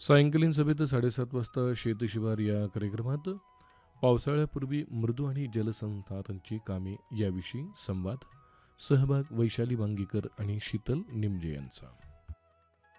सायंकालीन सभेत 7:30 वाजता शेतशिवार या कार्यक्रमात पावसाळ्यापूर्वी मृदू आणि जलसंधारणची कामे याविषयी संवाद. सहभाग वैशाली वांगीकर आणि शीतल निमजे यांचा.